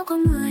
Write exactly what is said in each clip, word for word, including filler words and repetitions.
có người.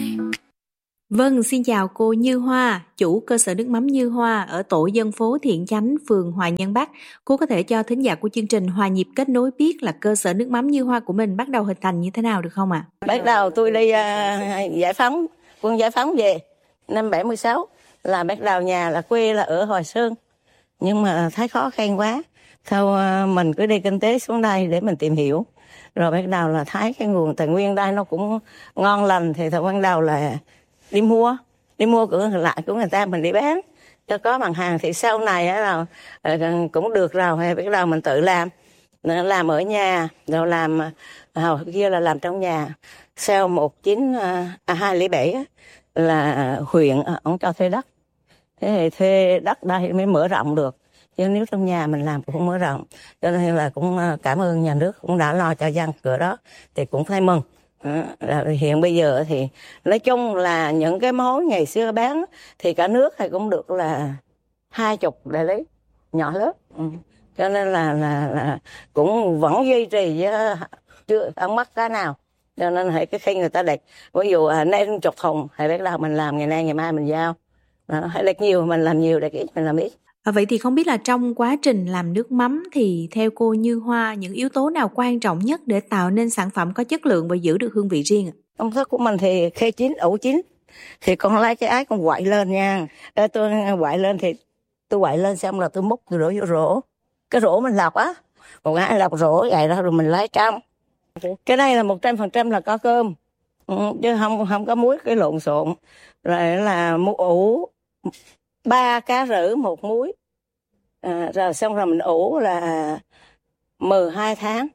Vâng, xin chào cô Như Hoa, chủ cơ sở nước mắm Như Hoa ở tổ dân phố Thiện Chánh, phường Hòa Nhân Bắc. Cô có thể cho thính giả của chương trình Hòa Nhịp Kết Nối biết là cơ sở nước mắm Như Hoa của mình bắt đầu hình thành như thế nào được không ạ? À? Bắt đầu tôi đi uh, giải phóng, quân giải phóng về năm bảy mươi sáu là bắt đầu nhà là quê là ở Hòa Sơn. Nhưng mà thấy khó khăn quá, sau uh, mình cứ đi kinh tế xuống đây để mình tìm hiểu. Rồi bắt đầu là thấy cái nguồn tài nguyên đây nó cũng ngon lành thì thôi bắt đầu là đi mua, đi mua của lại của người ta mình đi bán cho có bằng hàng. Thì sau này là cũng được rồi, hay bắt đầu mình tự làm, làm ở nhà, rồi làm hồi kia là làm trong nhà. Sau một chín hai lẻ bảy là huyện ông cho thuê đất, thế thì thuê đất đây mới mở rộng được, chứ nếu trong nhà mình làm cũng không mở rộng. Cho nên là cũng cảm ơn nhà nước cũng đã lo cho dân cửa đó, thì cũng thấy mừng. À, hiện bây giờ thì nói chung là những cái mối ngày xưa bán thì cả nước thì cũng được là hai chục đại lý nhỏ lớn, ừ. Cho nên là, là là cũng vẫn duy trì chứ chưa không mất cái nào. Cho nên hãy cái khi người ta đặt ví dụ à, nên chục thùng thì bắt đầu mình làm ngày nay ngày mai mình giao, à, hay đặt nhiều mình làm nhiều, đặt ít mình làm ít. À, vậy thì không biết là trong quá trình làm nước mắm thì theo cô Như Hoa, những yếu tố nào quan trọng nhất để tạo nên sản phẩm có chất lượng và giữ được hương vị riêng ạ? Công thức của mình thì khi chín, ủ chín thì con lấy cái ái con quậy lên nha. Để tôi quậy lên thì tôi quậy lên xong là tôi múc tôi đổ vô rổ. Cái rổ mình lọc á, một ai lọc rổ vậy đó rồi mình lấy trong. Cái này là một trăm phần trăm là có cơm, ừ, chứ không không có muối cái lộn xộn. Rồi là mu ủ ba cá rữ một muối, à, rồi xong rồi mình ủ là mười hai tháng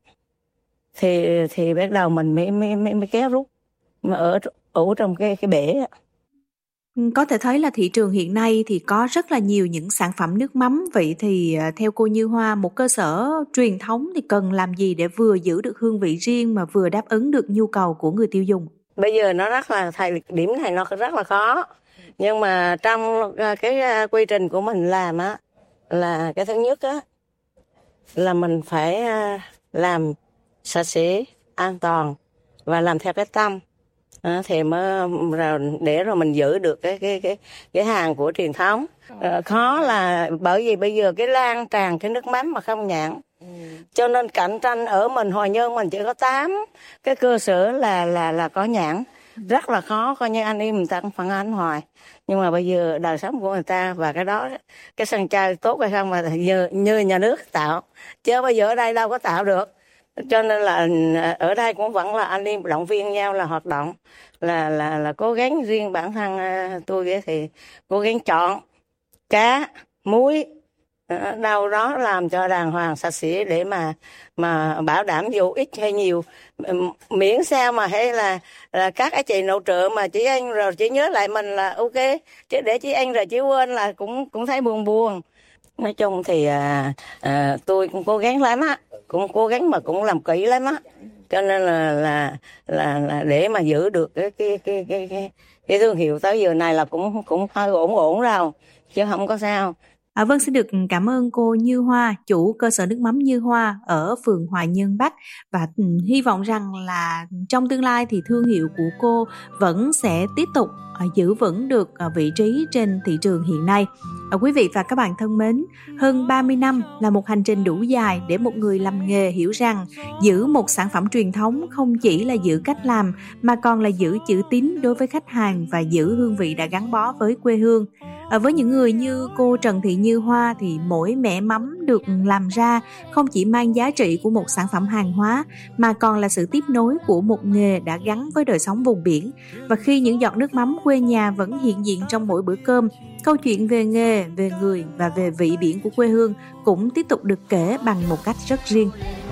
thì thì bắt đầu mình mới mới mới, mới kéo rút mà ở ủ trong cái cái bể. Có thể thấy là thị trường hiện nay thì có rất là nhiều những sản phẩm nước mắm. Vậy thì theo cô Như Hoa, một cơ sở truyền thống thì cần làm gì để vừa giữ được hương vị riêng mà vừa đáp ứng được nhu cầu của người tiêu dùng? Bây giờ nó rất là thời điểm này nó rất là khó. Nhưng mà trong cái quy trình của mình làm á, là cái thứ nhất á là mình phải làm sạch sẽ, an toàn và làm theo cái tâm, à, thì mới rồi để rồi mình giữ được cái cái cái cái hàng của truyền thống. À, khó là bởi vì bây giờ cái lan tràn cái nước mắm mà không nhãn, cho nên cạnh tranh ở mình Hòa Nhơn mình chỉ có tám cái cơ sở là là là có nhãn, rất là khó, coi như anh em người ta cũng phản ánh hoài. Nhưng mà bây giờ đời sống của người ta và cái đó, cái sân chơi tốt hay không mà như, như nhà nước tạo, chứ bây giờ ở đây đâu có tạo được. Cho nên là ở đây cũng vẫn là anh em động viên nhau là hoạt động, là là là cố gắng. Riêng bản thân tôi thì cố gắng chọn cá, muối đâu đó làm cho đàng hoàng sạch sẽ để mà mà bảo đảm dù ít hay nhiều, miễn sao mà hay là là các anh chị nội trợ mà chị anh rồi chỉ nhớ lại mình là ok, chứ để chị anh rồi chị quên là cũng cũng thấy buồn buồn. Nói chung thì à, à, tôi cũng cố gắng lắm á, cũng cố gắng mà cũng làm kỹ lắm á, cho nên là là là, là để mà giữ được cái cái cái cái cái, cái thương hiệu tới giờ này là cũng cũng hơi ổn ổn rồi, chứ không có sao. À, vâng, xin được cảm ơn cô Như Hoa, chủ cơ sở nước mắm Như Hoa ở phường Hòa Nhân Bắc, và um, hy vọng rằng là trong tương lai thì thương hiệu của cô vẫn sẽ tiếp tục uh, giữ vững được uh, vị trí trên thị trường hiện nay. Uh, quý vị và các bạn thân mến, hơn ba mươi năm là một hành trình đủ dài để một người làm nghề hiểu rằng giữ một sản phẩm truyền thống không chỉ là giữ cách làm mà còn là giữ chữ tín đối với khách hàng và giữ hương vị đã gắn bó với quê hương. À, với những người như cô Trần Thị Như Hoa thì mỗi mẻ mắm được làm ra không chỉ mang giá trị của một sản phẩm hàng hóa mà còn là sự tiếp nối của một nghề đã gắn với đời sống vùng biển. Và khi những giọt nước mắm quê nhà vẫn hiện diện trong mỗi bữa cơm, câu chuyện về nghề, về người và về vị biển của quê hương cũng tiếp tục được kể bằng một cách rất riêng.